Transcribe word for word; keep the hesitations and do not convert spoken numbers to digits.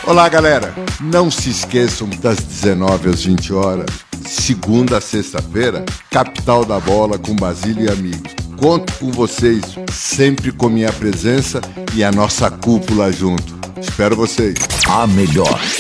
Olá, galera. Não se esqueçam das dezenove às vinte horas. Segunda a sexta-feira, Capital da Bola com Basílio e amigos. Conto com vocês, sempre com minha presença e a nossa cúpula junto. Espero vocês. A melhor